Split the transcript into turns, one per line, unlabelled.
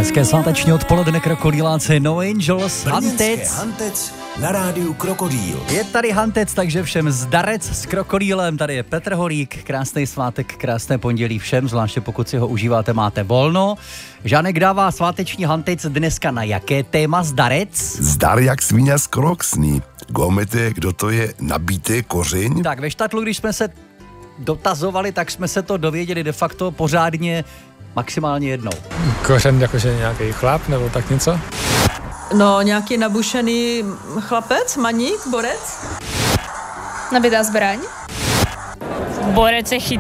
Hezké sváteční odpoledne, krokodýláci, No Angels, Hantec.
Hantec na rádiu Krokodýl.
Je tady Hantec, takže všem zdarec s krokodýlem. Tady je Petr Holík, krásný svátek, krásné pondělí všem, zvláště pokud si ho užíváte, máte volno. Žánek dává sváteční Hantec dneska na jaké téma zdarec?
Zdar jak svíňa z kroksný. Gomete, kdo to je nabitý kořeň?
Tak ve Štatlu, když jsme se dotazovali, tak jsme se to dověděli de facto pořádně maximálně jednou.
Kořen jakože nějaký chlap nebo tak něco?
No, nějaký nabušený chlapec, maník, borec?
Nabitá zbraň?
Borec je chytrý.